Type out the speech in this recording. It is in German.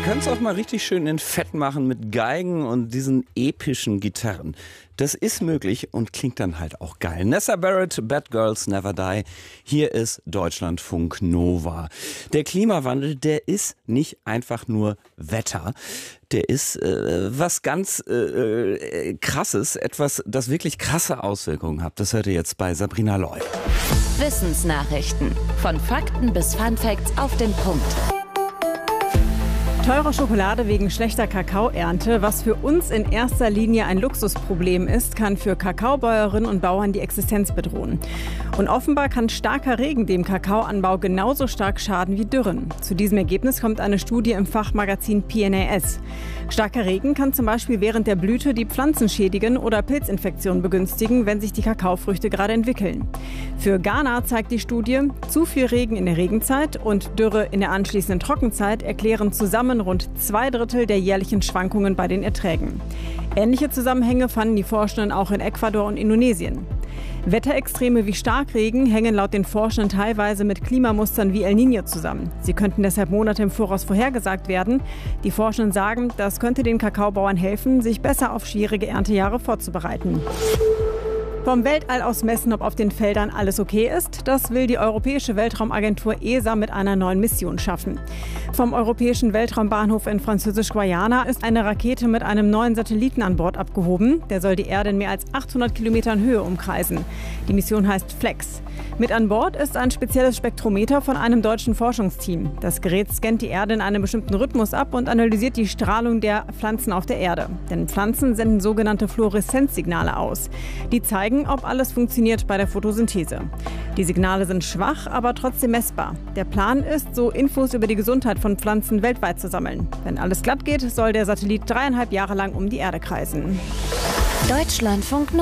können es auch mal richtig schön in Fett machen mit Geigen und diesen epischen Gitarren. Das ist möglich und klingt dann halt auch geil. Nessa Barrett, Bad Girls Never Die. Hier ist Deutschlandfunk Nova. Der Klimawandel, der ist nicht einfach nur Wetter. Der ist was ganz Krasses, etwas, das wirklich krasse Auswirkungen hat. Das hört ihr jetzt bei Sabrina Loy. Wissensnachrichten. Von Fakten bis Funfacts auf den Punkt. Teure Schokolade wegen schlechter Kakaoernte, was für uns in erster Linie ein Luxusproblem ist, kann für Kakaobäuerinnen und Bauern die Existenz bedrohen. Und offenbar kann starker Regen dem Kakaoanbau genauso stark schaden wie Dürren. Zu diesem Ergebnis kommt eine Studie im Fachmagazin PNAS. Starker Regen kann zum Beispiel während der Blüte die Pflanzen schädigen oder Pilzinfektionen begünstigen, wenn sich die Kakaofrüchte gerade entwickeln. Für Ghana zeigt die Studie, zu viel Regen in der Regenzeit und Dürre in der anschließenden Trockenzeit erklären zusammen rund 2/3 der jährlichen Schwankungen bei den Erträgen. Ähnliche Zusammenhänge fanden die Forschenden auch in Ecuador und Indonesien. Wetterextreme wie Starkregen hängen laut den Forschenden teilweise mit Klimamustern wie El Niño zusammen. Sie könnten deshalb Monate im Voraus vorhergesagt werden. Die Forschenden sagen, das könnte den Kakaobauern helfen, sich besser auf schwierige Erntejahre vorzubereiten. Vom Weltall aus messen, ob auf den Feldern alles okay ist, das will die Europäische Weltraumagentur ESA mit einer neuen Mission schaffen. Vom Europäischen Weltraumbahnhof in Französisch-Guayana ist eine Rakete mit einem neuen Satelliten an Bord abgehoben. Der soll die Erde in mehr als 800 Kilometern Höhe umkreisen. Die Mission heißt FLEX. Mit an Bord ist ein spezielles Spektrometer von einem deutschen Forschungsteam. Das Gerät scannt die Erde in einem bestimmten Rhythmus ab und analysiert die Strahlung der Pflanzen auf der Erde. Denn Pflanzen senden sogenannte Fluoreszenzsignale aus. Die zeigen, ob alles funktioniert bei der Photosynthese. Die Signale sind schwach, aber trotzdem messbar. Der Plan ist, so Infos über die Gesundheit von Pflanzen weltweit zu sammeln. Wenn alles glatt geht, soll der Satellit 3,5 Jahre lang um die Erde kreisen. Deutschlandfunk